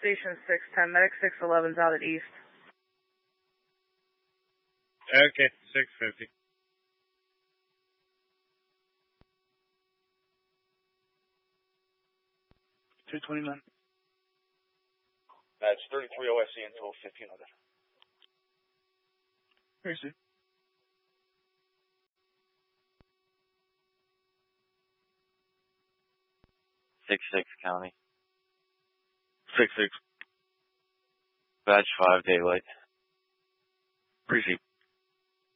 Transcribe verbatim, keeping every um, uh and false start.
Station six ten, Medic six eleven's out at East. Okay, six fifty. two twenty-nine. That's thirty-three O S C until fifteen hundred. Where's it? Six six County. Six six. Badge five daylight. Appreciate.